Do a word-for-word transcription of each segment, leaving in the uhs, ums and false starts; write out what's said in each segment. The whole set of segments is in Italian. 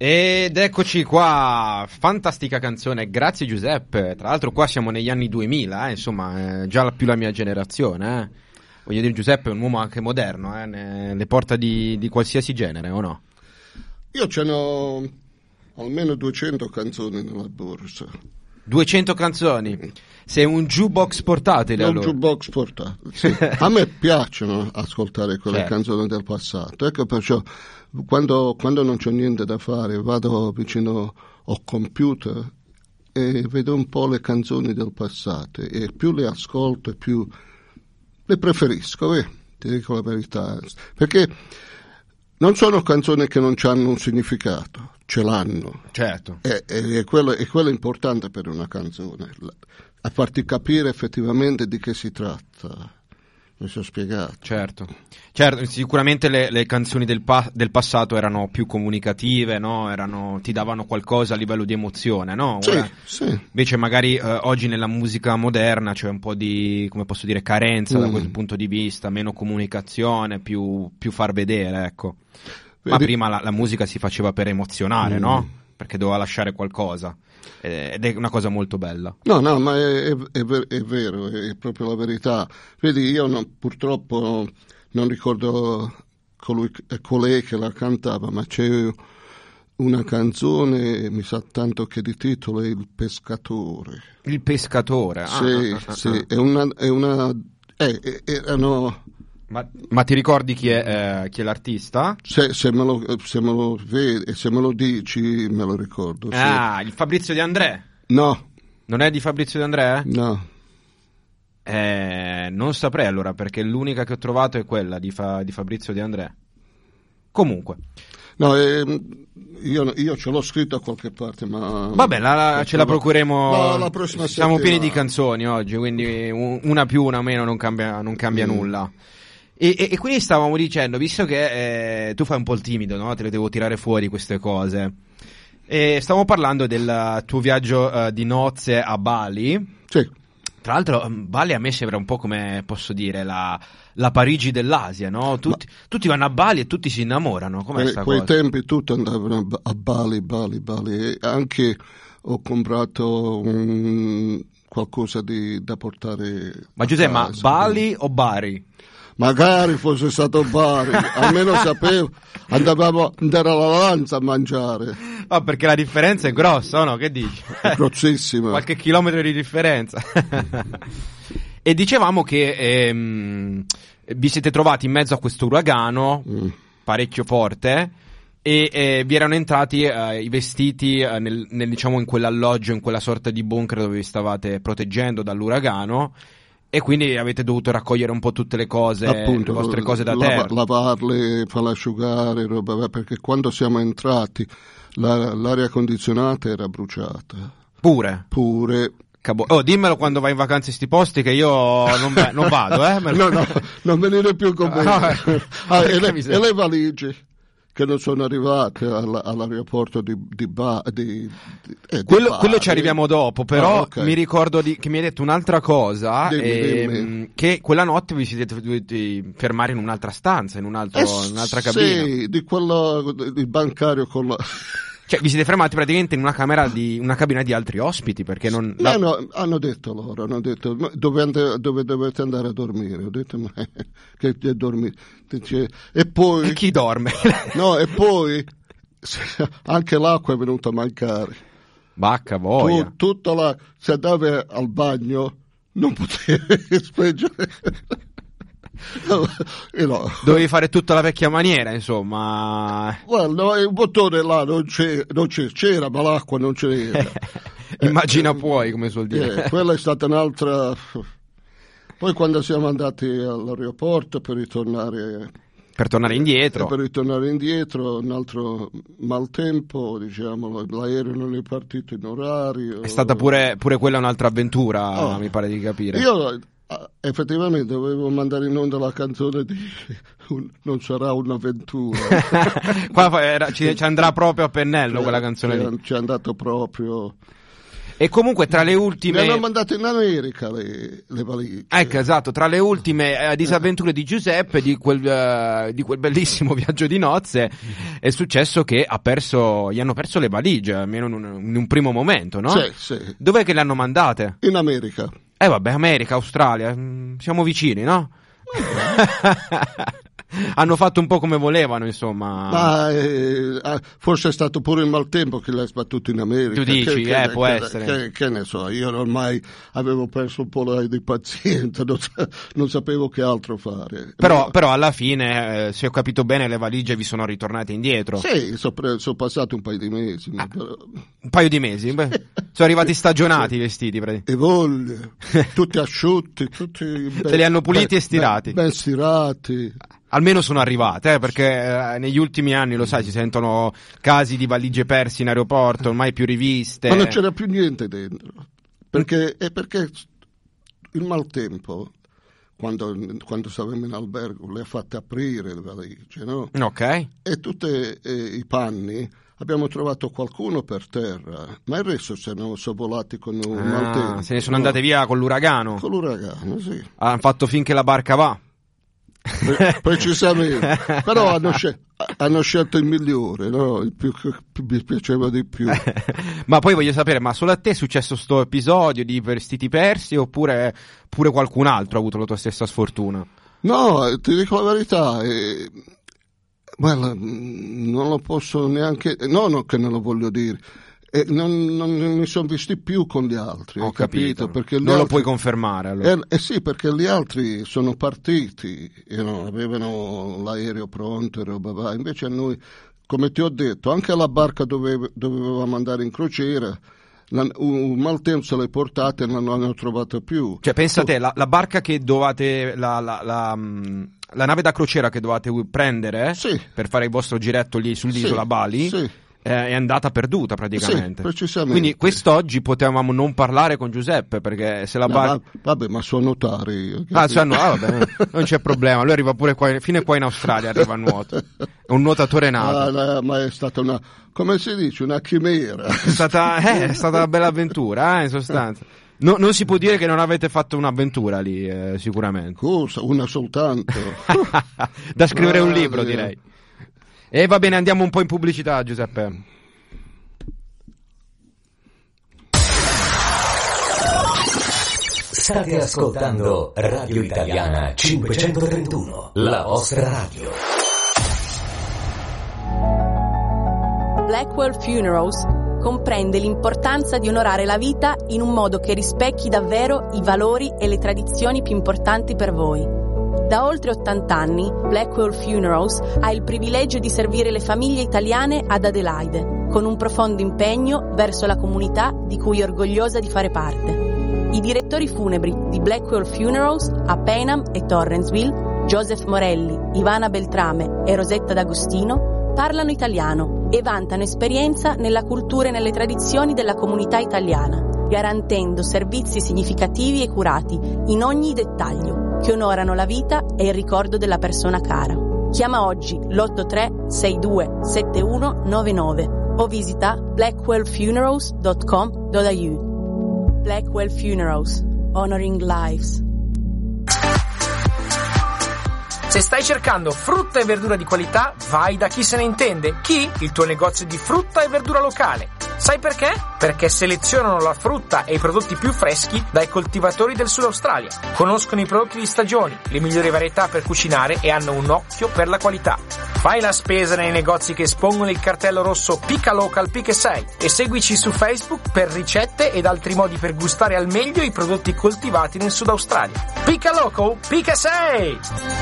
Ed eccoci qua, fantastica canzone, grazie Giuseppe. Tra l'altro qua siamo negli anni duemila, eh, insomma, eh, già più la mia generazione, eh. Voglio dire, Giuseppe è un uomo anche moderno, eh, ne, le porta di, di qualsiasi genere, o no? Io ce n'ho almeno duecento canzoni nella borsa. duecento canzoni? Sei un jukebox portatile, allora. Un jukebox portatile, sì. A me piacciono ascoltare quelle certo. canzoni del passato, ecco perciò quando, quando non c'ho niente da fare vado vicino al computer e vedo un po' le canzoni del passato e più le ascolto e più le preferisco, eh, ti dico la verità, perché non sono canzoni che non hanno un significato, ce l'hanno. Certo. E, e, e, quello, e quello è importante per una canzone, a farti capire effettivamente di che si tratta. Mi sono spiegato. Certo, certo, sicuramente le, le canzoni del, pa- del passato erano più comunicative, no? Erano, ti davano qualcosa a livello di emozione, no? Ora, sì, sì. Invece magari eh, oggi nella musica moderna c'è un po' di, come posso dire, carenza mm. da questo punto di vista, meno comunicazione, più, più far vedere, ecco. Ma Vedi? prima la, la musica si faceva per emozionare, mm. no? Perché doveva lasciare qualcosa. Ed è una cosa molto bella. No, no, ma è, è, è, ver- è vero, è proprio la verità. Vedi, io non, purtroppo non ricordo colui, colei che la cantava, ma c'è una canzone, mi sa tanto che di titolo è Il pescatore. Il pescatore? Sì, ah, ah, sì, ah. è una... È una eh, erano... Ma, ma ti ricordi chi è, eh, chi è l'artista? Se, se, me lo, se me lo vedi, se me lo dici, me lo ricordo. Ah, sì. il Fabrizio De André? No. Non è di Fabrizio De André? No. Eh, non saprei allora, perché l'unica che ho trovato è quella di, Fa, di Fabrizio De André. Comunque. No, eh, io, io ce l'ho scritto a qualche parte, ma... Vabbè, la, la, ce la procureremo. La, la prossima Siamo settimana. pieni di canzoni oggi, quindi una più, una meno non cambia, non cambia mm. nulla. E, e, e quindi stavamo dicendo, visto che eh, tu fai un po' il timido, no? Te le devo tirare fuori queste cose. E stavamo parlando del tuo viaggio uh, di nozze a Bali. Sì. Tra l'altro Bali a me sembra un po' come, posso dire, la, la Parigi dell'Asia, no? Tutti, Ma... tutti vanno a Bali e tutti si innamorano. Com'è que, sta quei cosa? tempi tutti andavano a Bali, Bali, Bali. E anche ho comprato un, qualcosa di, da portare. Ma Giuseppe, ma Bali o Bari? Magari fosse stato Bari, almeno sapevo, andavamo andare alla Lanza a mangiare. No, perché la differenza è grossa, o no? Che dici? È grossissima. Qualche chilometro di differenza. E dicevamo che ehm, vi siete trovati in mezzo a questo uragano, mm. parecchio forte, e eh, vi erano entrati eh, i vestiti eh, nel, nel, diciamo, in quell'alloggio, in quella sorta di bunker dove vi stavate proteggendo dall'uragano. E quindi avete dovuto raccogliere un po' tutte le cose, appunto, le vostre cose da lava, terra. Lavarle, farle asciugare, roba, perché quando siamo entrati la, l'aria condizionata era bruciata. Pure? Pure. Cabo- oh, dimmelo quando vai in vacanza in sti posti che io non, va- non vado, eh? no, no, non venire più con me. Ah, ah, e, le, e le valigie che non sono arrivate all, all'aeroporto di, di, ba, di, di, eh, quello, di Bari. quello ci arriviamo dopo, però oh, okay. mi ricordo di, che mi hai detto un'altra cosa, dimmi, ehm, dimmi. che quella notte vi siete dovuti fermare in un'altra stanza, in, un altro, eh, in un'altra cabina. Sì, di quello di bancario con la... Cioè vi siete fermati praticamente in una camera di una cabina di altri ospiti, perché non... No, no, hanno detto loro, hanno detto dove, and- dove dovete andare a dormire, ho detto ma che dormire, e poi... E chi dorme? No, e poi anche l'acqua è venuta a mancare. Bacca boia. Tu, tutta la... se andavi al bagno non potevi spengere. No, no. Dovevi fare tutta la vecchia maniera, insomma. Guarda, il bottone là non, c'è, non c'è, c'era, ma l'acqua non c'era. Immagina eh, puoi, come suol dire. Eh, quella è stata un'altra. Poi quando siamo andati all'aeroporto per ritornare per tornare indietro, eh, per ritornare indietro, un altro maltempo, diciamo, l'aereo non è partito in orario. È stata pure, pure quella un'altra avventura, oh, mi pare di capire. Io effettivamente dovevo mandare in onda la canzone di un, Non sarà un'avventura. Qua era, ci, ci andrà proprio a pennello, eh, quella canzone ci, lì. Ci è andato proprio. E comunque tra le ultime... Le hanno mandate in America le, le valigie. Ecco, esatto, tra le ultime uh, disavventure di Giuseppe, di quel, uh, di quel bellissimo viaggio di nozze, è successo che ha perso, gli hanno perso le valigie, almeno in un, in un primo momento, no? Sì, sì. Dov'è che le hanno mandate? In America. Eh vabbè, America, Australia, siamo vicini, no? Hanno fatto un po' come volevano, insomma. Ma eh, forse è stato pure il maltempo che l'ha sbattuto in America. Tu dici, che, eh, che, può che, essere. Che, che ne so, io ormai avevo perso un po' di pazienza, non, non sapevo che altro fare. Però, Ma, però alla fine, eh, se ho capito bene, le valigie vi sono ritornate indietro. Sì, sono so passati un paio di mesi. Ah, però... Un paio di mesi? Beh, sono arrivati stagionati i vestiti. E voglia, tutti asciutti, tutti ben, Se li hanno puliti ben, e stirati. Ben, ben stirati. Almeno sono arrivate, eh, perché eh, negli ultimi anni, lo sai, si sentono casi di valigie perse in aeroporto, ormai più riviste. Ma non c'era più niente dentro. Perché, è perché il maltempo, quando, quando stavamo in albergo, le ha fatte aprire le valigie, no? Ok. E tutti eh, i panni abbiamo trovato qualcuno per terra, ma il resto se ne sono volati con un ah, maltempo. Se ne sono no? andate via con l'uragano. Con l'uragano, sì. Hanno fatto finché la barca va. Pre- precisamente, però hanno, scel- hanno scelto il migliore, no? Il più che mi piaceva di più. Ma poi voglio sapere, ma solo a te è successo sto episodio di vestiti persi oppure pure qualcun altro ha avuto la tua stessa sfortuna? No, ti dico la verità, eh, guarda, non lo posso neanche, no, no che non lo voglio dire. E non, non mi sono visti più con gli altri, Ho hai capito? capito. Perché gli non altri, lo puoi confermare allora. Eh, eh sì, perché gli altri sono partiti, you know, avevano l'aereo pronto e roba va. Invece a noi, come ti ho detto, anche la barca dove dovevamo andare in crociera, la, un maltempo se l'è portata e non l'hanno trovata più. Cioè pensa te, la, la barca che dovate, la, la, la, la nave da crociera che dovete prendere sì. per fare il vostro giretto lì sull'isola sì, Bali, sì. è andata perduta praticamente. Sì, precisamente. Quindi quest'oggi potevamo non parlare con Giuseppe perché se la no, barca... ma, vabbè, ma sono notari. Ah, cioè, no, ah, vabbè, non c'è problema. Lui arriva pure qua, fino qua in Australia arriva a nuoto. È un nuotatore nato. Ah, no, ma è stata una, come si dice, una chimera. È stata, eh, è stata una bella avventura, eh, in sostanza. No, non si può dire che non avete fatto un'avventura lì, eh, sicuramente. Cosa? Una soltanto. Da scrivere ah, un libro, Dio. direi. E va bene, andiamo un po' in pubblicità, Giuseppe. State ascoltando Radio Italiana cinquecentotrentuno, la vostra radio. Blackwell Funerals comprende l'importanza di onorare la vita in un modo che rispecchi davvero i valori e le tradizioni più importanti per voi. Da oltre ottanta anni, Blackwell Funerals ha il privilegio di servire le famiglie italiane ad Adelaide, con un profondo impegno verso la comunità di cui è orgogliosa di fare parte. I direttori funebri di Blackwell Funerals a Payneham e Torrensville, Joseph Morelli, Ivana Beltrame e Rosetta D'Agostino, parlano italiano e vantano esperienza nella cultura e nelle tradizioni della comunità italiana, garantendo servizi significativi e curati in ogni dettaglio, che onorano la vita e il ricordo della persona cara. Chiama oggi l'otto tre sei due sette uno nove nove o visita blackwell funerals dot com dot a u. Blackwell Funerals, honoring lives. Se stai cercando frutta e verdura di qualità, vai da Chi se ne intende. Chi? Il tuo negozio di frutta e verdura locale. Sai perché? Perché selezionano la frutta e i prodotti più freschi dai coltivatori del Sud Australia. Conoscono i prodotti di stagione, le migliori varietà per cucinare e hanno un occhio per la qualità. Fai la spesa nei negozi che espongono il cartello rosso Pica Local Pica sei e seguici su Facebook per ricette ed altri modi per gustare al meglio i prodotti coltivati nel Sud Australia. Pica Local Pica sei!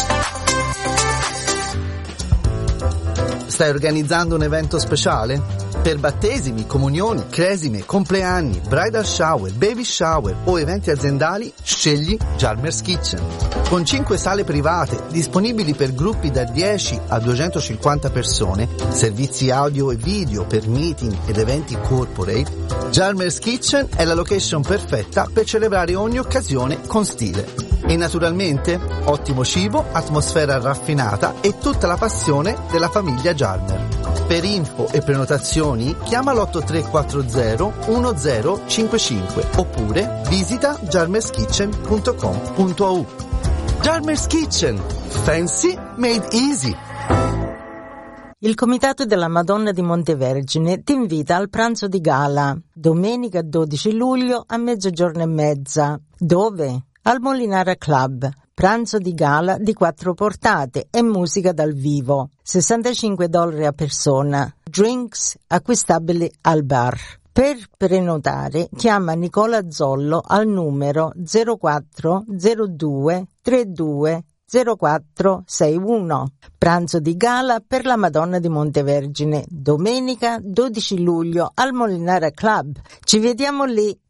Stai organizzando un evento speciale? Per battesimi, comunioni, cresime, compleanni, bridal shower, baby shower o eventi aziendali, scegli Jarmer's Kitchen. Con cinque sale private disponibili per gruppi da dieci a duecentocinquanta persone, servizi audio e video per meeting ed eventi corporate, Jarmer's Kitchen è la location perfetta per celebrare ogni occasione con stile. E naturalmente ottimo cibo, atmosfera raffinata e tutta la passione della famiglia Jarmer. Per info e prenotazioni chiama l'otto tre quattro zero uno zero cinque cinque oppure visita jarmerskitchen punto com punto a u. Jarmer's Kitchen, fancy made easy. Il Comitato della Madonna di Montevergine ti invita al pranzo di gala, domenica dodici luglio a mezzogiorno e mezza. Dove? Al Molinara Club. Pranzo di gala di quattro portate e musica dal vivo. sessantacinque dollari a persona. Drinks acquistabili al bar. Per prenotare chiama Nicola Zollo al numero zero quattro zero due trentadue zero quattro sessantuno. Pranzo di gala per la Madonna di Montevergine, domenica dodici luglio al Molinara Club. Ci vediamo lì.